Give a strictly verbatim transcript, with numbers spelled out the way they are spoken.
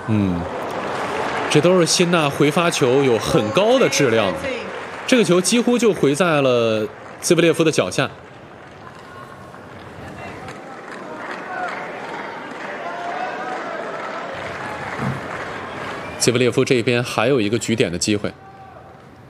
嗯，这都是辛纳回发球有很高的质量，这个球几乎就回在了兹维列夫的脚下。兹维列夫这边还有一个局点的机会。